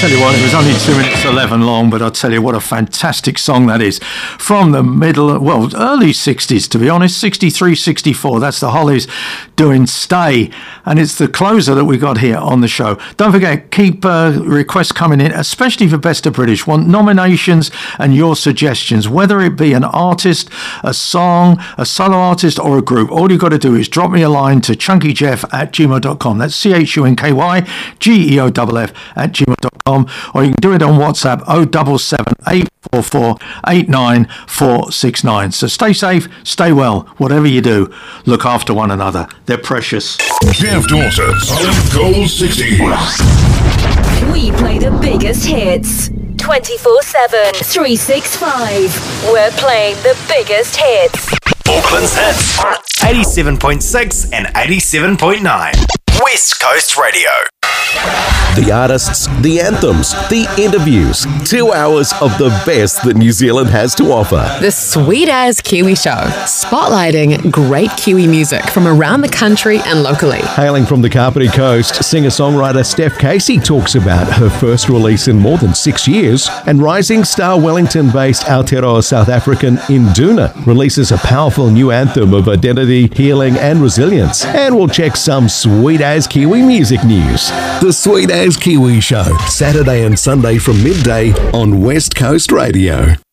tell you what, it was only 2 minutes 11 long, but I'll tell you what a fantastic song that is. From the early 60s, to be honest, 63, 64. That's the Hollies doing Stay. And it's the closer that we got here on the show. Don't forget, keep requests coming in, especially for Best of British. Want nominations and your suggestions, whether it be an artist, a song, a solo artist, or a group. All you've got to do is drop me a line to chunkyjeff@gmail.com. That's CHUNKYGEOFF@gmail.com, or you can do it on WhatsApp 077 844 89469. So stay safe, stay well, whatever you do, look after one another. They're precious. Jeff Dawson, Solid Gold 60s. We play the biggest hits 24/7, 365. We're playing the biggest hits. Auckland's hits on 87.6 and 87.9. West Coast Radio. The artists, the anthems, the interviews. 2 hours of the best that New Zealand has to offer. The Sweet As Kiwi Show, spotlighting great Kiwi music from around the country and locally. Hailing from the Kapiti Coast, singer-songwriter Steph Casey talks about her first release in more than 6 years, and rising star Wellington-based Aotearoa South African Induna releases a powerful new anthem of identity, healing and resilience. And we'll check some Sweet As Kiwi music news. The Sweet As Kiwi Show, Saturday and Sunday from midday on West Coast Radio.